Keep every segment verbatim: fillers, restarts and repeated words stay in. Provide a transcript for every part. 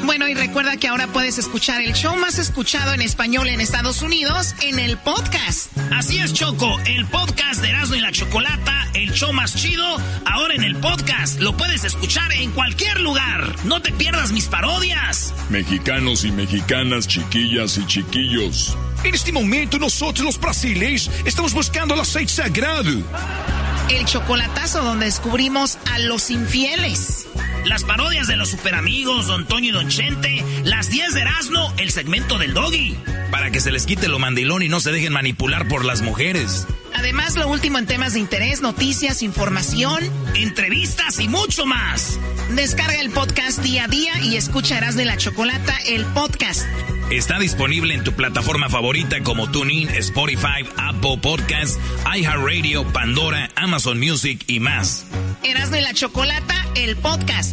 Bueno, y recuerda que ahora puedes escuchar el show más escuchado en español en Estados Unidos en el podcast. Así es, Choco, el podcast de Erasmo y la Chocolata, el show más chido, ahora en el podcast. Lo puedes escuchar en cualquier lugar. No te pierdas mis parodias. Mexicanos y mexicanas, chiquillas y chiquillos. En este momento nosotros los brasileños estamos buscando el aceite sagrado. El chocolatazo donde descubrimos a los infieles. Las parodias de los superamigos, Don Toño y Don Chente. Las diez de Erasmo, el segmento del Doggy. Para que se les quite lo mandilón y no se dejen manipular por las mujeres. Además, lo último en temas de interés, noticias, información, entrevistas y mucho más. Descarga el podcast día a día y escucha Erasmo y la Chocolata, el podcast. Está disponible en tu plataforma favorita como TuneIn, Spotify, Apple Podcasts, iHeartRadio, Pandora, Amazon Music y más. Erasmo y la Chocolata, el podcast.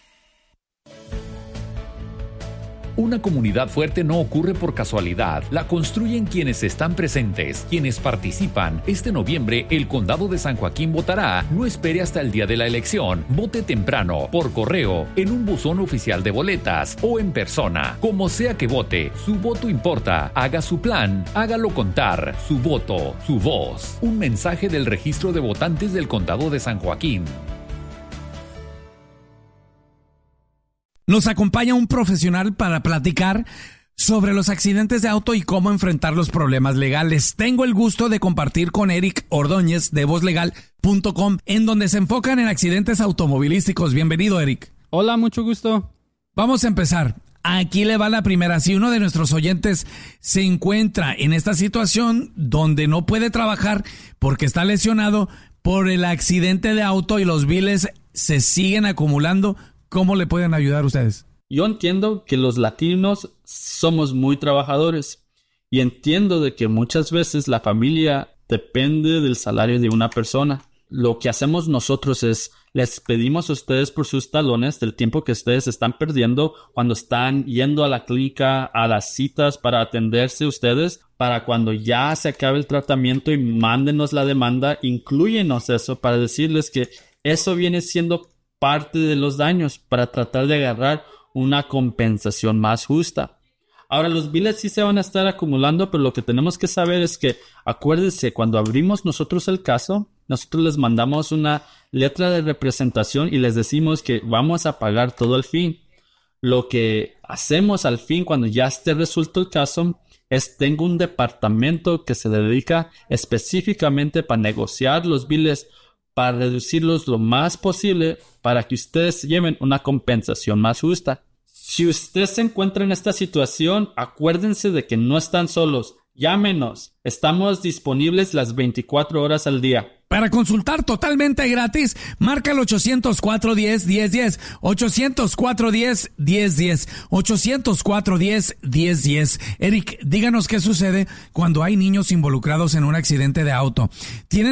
Una comunidad fuerte no ocurre por casualidad. La construyen quienes están presentes, quienes participan. Este noviembre, el Condado de San Joaquín votará. No espere hasta el día de la elección. Vote temprano, por correo, en un buzón oficial de boletas o en persona. Como sea que vote, su voto importa. Haga su plan, hágalo contar. Su voto, su voz. Un mensaje del Registro de Votantes del Condado de San Joaquín. Nos acompaña un profesional para platicar sobre los accidentes de auto y cómo enfrentar los problemas legales. Tengo el gusto de compartir con Eric Ordóñez de voz legal punto com, en donde se enfocan en accidentes automovilísticos. Bienvenido, Eric. Hola, mucho gusto. Vamos a empezar. Aquí le va la primera. Si uno de nuestros oyentes se encuentra en esta situación donde no puede trabajar porque está lesionado por el accidente de auto y los biles se siguen acumulando, ¿cómo le pueden ayudar ustedes? Yo entiendo que los latinos somos muy trabajadores y entiendo de que muchas veces la familia depende del salario de una persona. Lo que hacemos nosotros es, les pedimos a ustedes por sus talones del tiempo que ustedes están perdiendo cuando están yendo a la clínica, a las citas para atenderse ustedes, para cuando ya se acabe el tratamiento y mándenos la demanda, inclúyenos eso para decirles que eso viene siendo parte de los daños para tratar de agarrar una compensación más justa. Ahora, los biles sí se van a estar acumulando, pero lo que tenemos que saber es que, acuérdense, cuando abrimos nosotros el caso, nosotros les mandamos una letra de representación y les decimos que vamos a pagar todo al fin. Lo que hacemos al fin, cuando ya esté resuelto el caso, es tengo un departamento que se dedica específicamente para negociar los biles, para reducirlos lo más posible para que ustedes lleven una compensación más justa. Si usted se encuentra en esta situación, acuérdense de que no están solos. Llámenos. Estamos disponibles las veinticuatro horas al día. Para consultar totalmente gratis, marca el ochocientos cuatro diez diez diez, ochocientos cuatro diez diez diez, ochocientos cuatro diez diez diez. Eric, díganos qué sucede cuando hay niños involucrados en un accidente de auto. ¿Tienen